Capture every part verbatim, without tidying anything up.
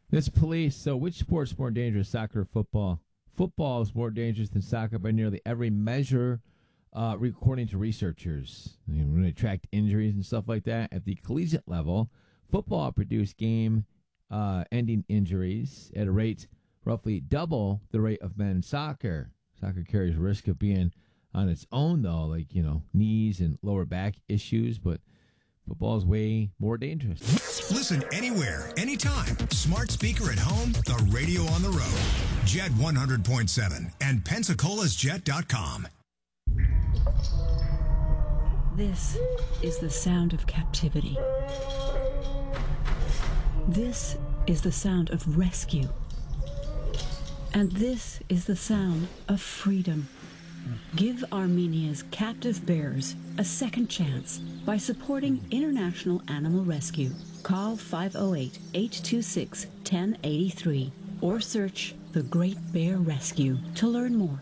This police. So, which sport's more dangerous, soccer or football? Football is more dangerous than soccer by nearly every measure, uh, according to researchers. I mean, when they tracked injuries and stuff like that at the collegiate level, football produced game uh, ending injuries at a rate roughly double the rate of men's soccer. Soccer carries risk of being on its own, though, like, you know, knees and lower back issues, but football is way more dangerous. Listen anywhere, anytime. Smart speaker at home, the radio on the road. Jet one hundred point seven and Pensacola's jet dot com. This is the sound of captivity. This is the sound of rescue. And this is the sound of freedom. Give Armenia's captive bears a second chance by supporting International Animal Rescue. Call five oh eight, eight two six, one oh eight three or search The Great Bear Rescue to learn more.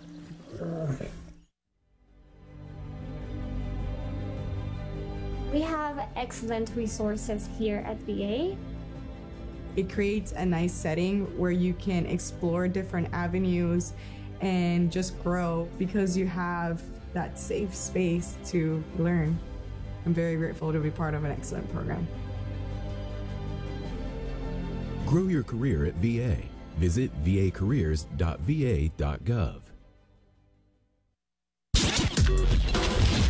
We have excellent resources here at V A. It creates a nice setting where you can explore different avenues and just grow because you have that safe space to learn. I'm very grateful to be part of an excellent program. Grow your career at V A. Visit v a careers dot v a dot gov.